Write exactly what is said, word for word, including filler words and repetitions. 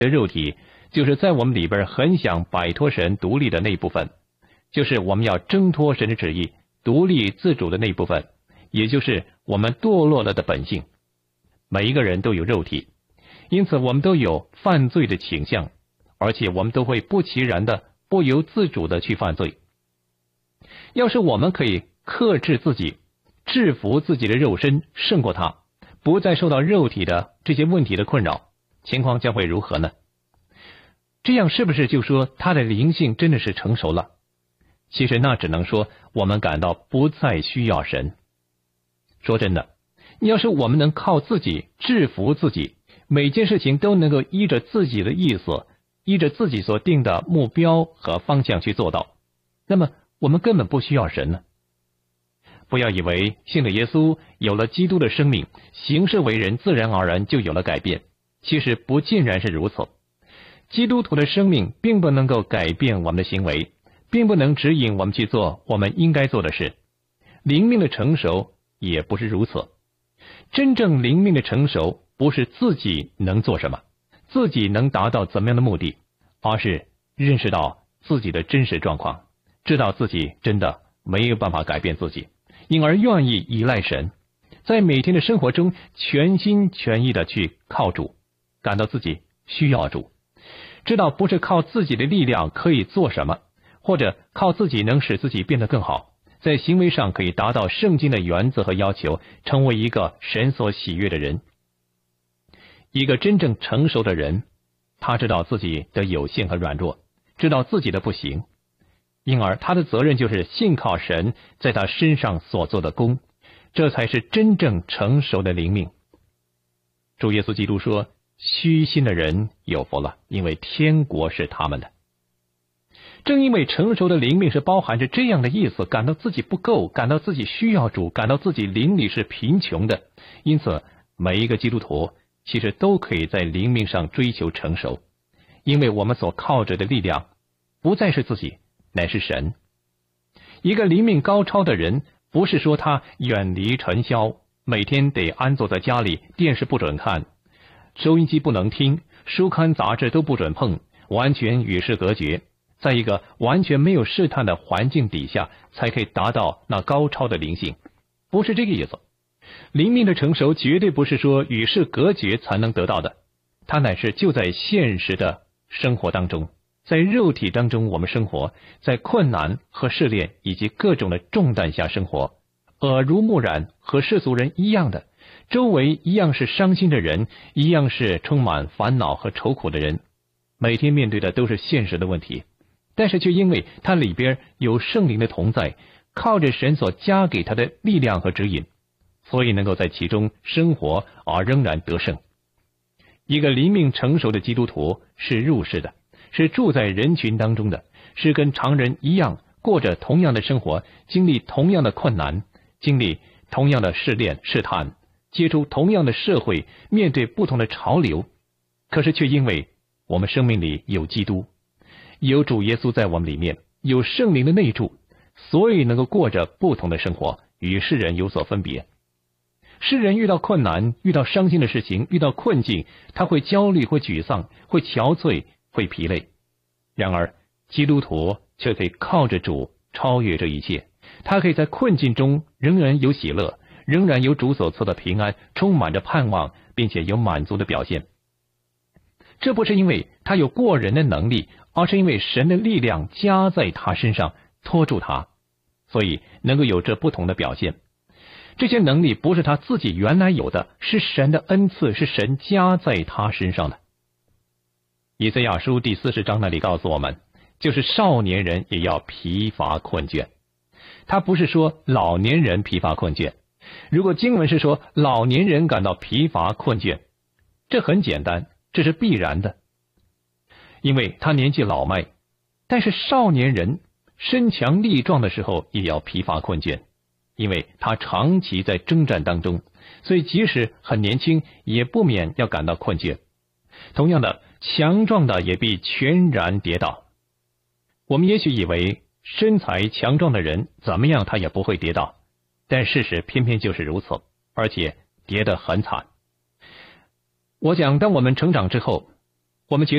的肉体就是在我们里边很想摆脱神独立的那一部分，就是我们要挣脱神的旨意，独立自主的那一部分，也就是我们堕落了的本性。每一个人都有肉体，因此我们都有犯罪的倾向，而且我们都会不其然的、不由自主的去犯罪。要是我们可以克制自己，制服自己的肉身，胜过它，不再受到肉体的这些问题的困扰，情况将会如何呢？这样是不是就说他的灵性真的是成熟了？其实那只能说我们感到不再需要神。说真的，要是我们能靠自己制服自己，每件事情都能够依着自己的意思，依着自己所定的目标和方向去做到，那么我们根本不需要神呢。不要以为信了耶稣，有了基督的生命，行事为人自然而然就有了改变，其实不尽然是如此。基督徒的生命并不能够改变我们的行为，并不能指引我们去做我们应该做的事。灵命的成熟也不是如此。真正灵命的成熟，不是自己能做什么，自己能达到怎么样的目的，而是认识到自己的真实状况，知道自己真的没有办法改变自己，因而愿意依赖神，在每天的生活中全心全意的去靠主，感到自己需要主，知道不是靠自己的力量可以做什么，或者靠自己能使自己变得更好，在行为上可以达到圣经的原则和要求，成为一个神所喜悦的人。一个真正成熟的人，他知道自己的有限和软弱，知道自己的不行，因而他的责任就是信靠神在他身上所做的功，这才是真正成熟的灵命。主耶稣基督说，虚心的人有福了，因为天国是他们的。正因为成熟的灵命是包含着这样的意思，感到自己不够，感到自己需要主，感到自己灵里是贫穷的，因此每一个基督徒其实都可以在灵命上追求成熟，因为我们所靠着的力量不再是自己，乃是神。一个灵命高超的人，不是说他远离尘嚣，每天得安坐在家里，电视不准看，收音机不能听，书刊杂志都不准碰，完全与世隔绝，在一个完全没有试探的环境底下，才可以达到那高超的灵性，不是这个意思。灵命的成熟绝对不是说与世隔绝才能得到的，它乃是就在现实的生活当中，在肉体当中我们生活，在困难和试炼以及各种的重担下生活，耳濡目染，和世俗人一样的，周围一样是伤心的人，一样是充满烦恼和愁苦的人，每天面对的都是现实的问题，但是却因为他里边有圣灵的同在，靠着神所加给他的力量和指引，所以能够在其中生活而仍然得胜。一个灵命成熟的基督徒是入世的，是住在人群当中的，是跟常人一样过着同样的生活，经历同样的困难，经历同样的试炼试探，接触同样的社会，面对不同的潮流，可是却因为我们生命里有基督，有主耶稣在我们里面，有圣灵的内住，所以能够过着不同的生活，与世人有所分别。世人遇到困难，遇到伤心的事情，遇到困境，他会焦虑，会沮丧，会憔悴，会疲累。然而基督徒却可以靠着主超越这一切，他可以在困境中仍然有喜乐，仍然有主所赐的平安，充满着盼望，并且有满足的表现。这不是因为他有过人的能力，而是因为神的力量加在他身上，托住他，所以能够有这不同的表现。这些能力不是他自己原来有的，是神的恩赐，是神加在他身上的。以赛亚书第四十章那里告诉我们，就是少年人也要疲乏困倦。他不是说老年人疲乏困倦，如果经文是说老年人感到疲乏困倦，这很简单，这是必然的，因为他年纪老迈。但是少年人身强力壮的时候也要疲乏困倦，因为他长期在征战当中，所以即使很年轻，也不免要感到困倦。同样的，强壮的也必全然跌倒。我们也许以为身材强壮的人怎么样他也不会跌倒，但事实偏偏就是如此，而且跌得很惨。我想当我们成长之后， 我们觉